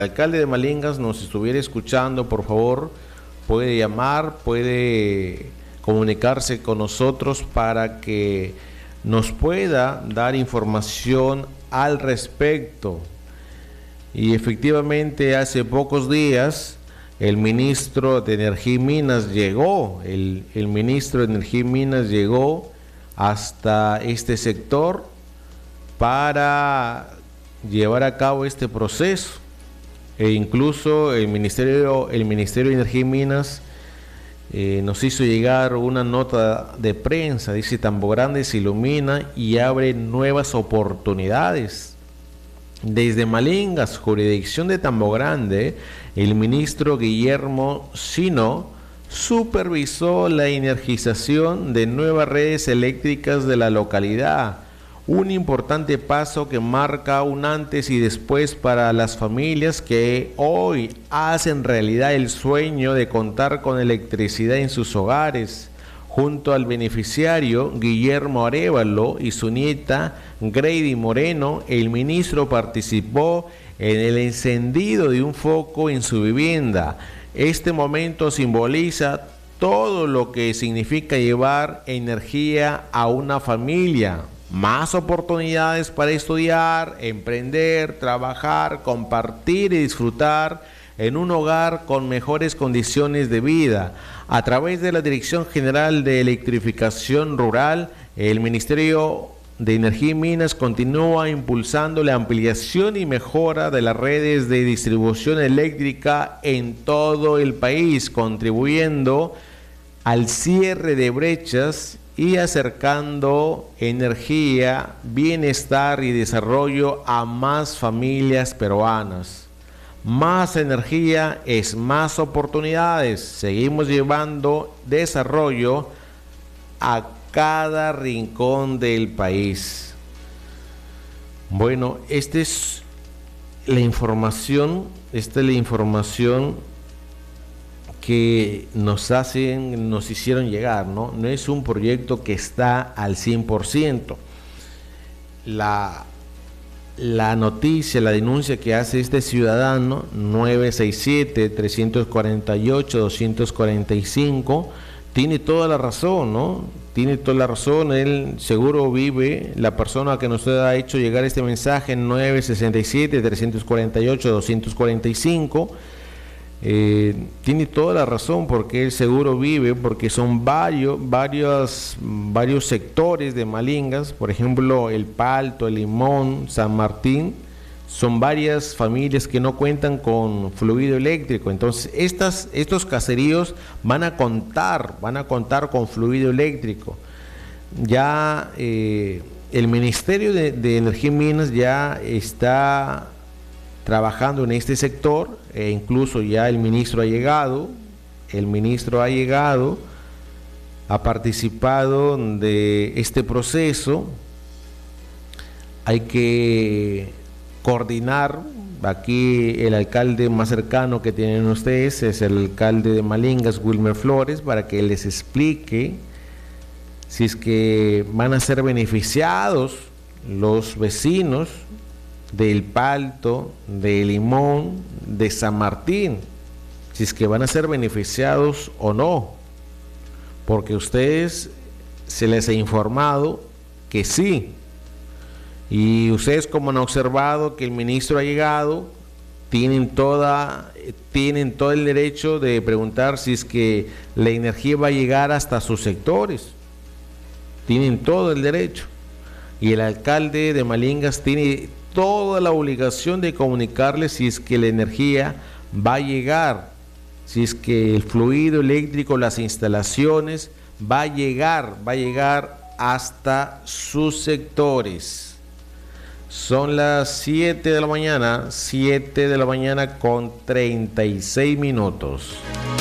alcalde de Malingas nos estuviera escuchando, por favor, puede llamar, puede comunicarse con nosotros para que nos pueda dar información al respecto. Y efectivamente hace pocos días el ministro de Energía y Minas llegó, el ministro de Energía y Minas llegó hasta este sector para llevar a cabo este proceso. E incluso el Ministerio de Energía y Minas nos hizo llegar una nota de prensa, dice: Tambo Grande se ilumina y abre nuevas oportunidades. Desde Malingas, jurisdicción de Tambo Grande, el ministro Guillermo Sino supervisó la energización de nuevas redes eléctricas de la localidad, un importante paso que marca un antes y después para las familias que hoy hacen realidad el sueño de contar con electricidad en sus hogares. Junto al beneficiario Guillermo Arévalo y su nieta Grady Moreno, el ministro participó en el encendido de un foco en su vivienda. Este momento simboliza todo lo que significa llevar energía a una familia. Más oportunidades para estudiar, emprender, trabajar, compartir y disfrutar en un hogar con mejores condiciones de vida. A través de la Dirección General de Electrificación Rural, el Ministerio de Energía y Minas continúa impulsando la ampliación y mejora de las redes de distribución eléctrica en todo el país, contribuyendo al cierre de brechas y acercando energía, bienestar y desarrollo a más familias peruanas. Más energía es más oportunidades. Seguimos llevando desarrollo a cada rincón del país. Bueno, esta es la información, que nos hicieron llegar, ¿no? No es un proyecto que está al 100%. La noticia, la denuncia que hace este ciudadano, 967-348-245, tiene toda la razón, ¿no? Tiene toda la razón. Él seguro vive, la persona que nos ha hecho llegar este mensaje, 967-348-245, tiene toda la razón, porque él seguro vive, porque son varios sectores de Malingas, por ejemplo el Palto, el Limón, San Martín, son varias familias que no cuentan con fluido eléctrico. Entonces estos caseríos van a contar con fluido eléctrico. Ya el Ministerio de Energía y Minas ya está trabajando en este sector, e incluso ya el ministro ha llegado, ha participado de este proceso. Hay que coordinar. Aquí el alcalde más cercano que tienen ustedes es el alcalde de Malingas, Wilmer Flores, para que les explique si es que van a ser beneficiados los vecinos del Palto, de Limón, de San Martín, si es que van a ser beneficiados o no, porque a ustedes se les ha informado que sí, y ustedes, como han observado que el ministro ha llegado, tienen todo el derecho de preguntar si es que la energía va a llegar hasta sus sectores. Tienen todo el derecho, y el alcalde de Malingas tiene toda la obligación de comunicarles si es que la energía va a llegar, si es que el fluido eléctrico, las instalaciones va a llegar hasta sus sectores. Son las 7 de la mañana con 36 minutos.